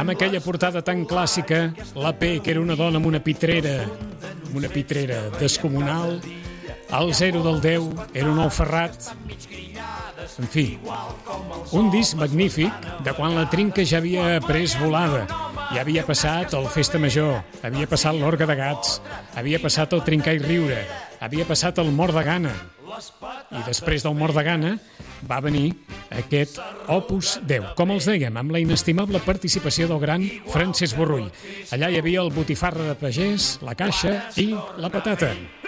amb aquella portada tan clàssica, la P, que era una dona amb una pitrera descomunal, el 0 del 10 era un ou ferrat. En fi, un disc magnífic de quan la Trinca ja havia pres volada. Ja havia passat el Festa Major, havia passat l'Orga de Gats, havia passat el Trincar i Riure, havia passat el Mort de Gana. I després del Mort de Gana va venir aquest Opus 10, com els dèiem, amb la inestimable participació del gran Francesc Borrull. Allà hi havia el Botifarra de Pagès, la Caixa i la Patata.